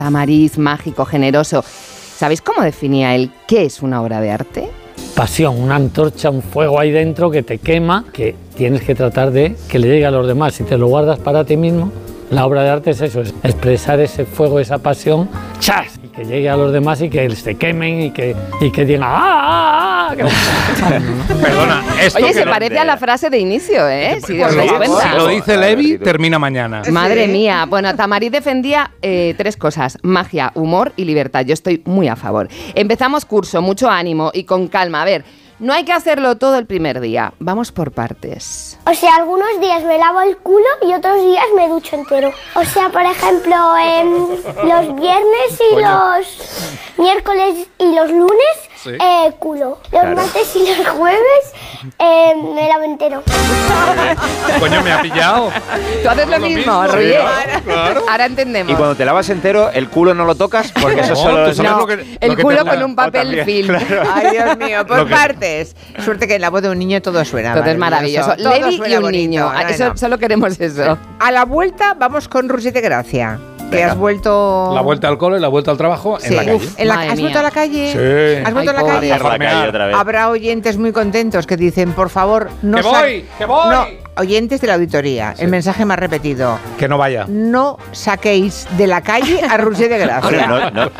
Tamariz, mágico, generoso. ¿Sabéis cómo definía él qué es una obra de arte? Pasión, una antorcha, un fuego ahí dentro que te quema, que tienes que tratar de que le llegue a los demás. Si te lo guardas para ti mismo, la obra de arte es eso, es expresar ese fuego, esa pasión, ¡chas! Y que llegue a los demás y que se quemen y que digan ¡ah! Perdona, esto Oye, se parece a la frase de inicio, ¿eh? Si os dais cuenta. Si lo dice Levi, termina mañana. Madre mía. Bueno, Tamariz defendía 3 cosas: magia, humor y libertad. Yo estoy muy a favor. Empezamos curso, mucho ánimo y con calma. A ver, no hay que hacerlo todo el primer día. Vamos por partes. O sea, algunos días me lavo el culo y otros días me ducho entero. O sea, por ejemplo, los viernes y los miércoles y los lunes, culo. Los martes y los jueves, me lavo entero. Coño, me ha pillado. Tú haces lo mismo, Roger. Claro. Ahora entendemos. Y cuando te lavas entero, ¿el culo no lo tocas? Porque eso solo tú es... sabes No, lo que el te culo toca. con un papel film. Ay, Dios mío, por Lo que- partes. Suerte que en la voz de un niño todo suena. Todo es maravilloso. Todo Levi y suena un bonito. niño. No. Solo queremos eso. A la vuelta vamos con Roger de Gracia. Que Venga. has vuelto... La vuelta al cole, la vuelta al trabajo Sí. en la calle. Uf, Madre ¿Has mía. vuelto a la calle? Sí. ¿Has vuelto Ay, a la pobre. calle? A la calle otra vez. Habrá oyentes muy contentos que dicen, por favor, no ¡Que voy! ¡Que voy! No, oyentes de la auditoría, el mensaje más repetido. Que no vaya. No saquéis de la calle a Roger de Gracia. Bueno,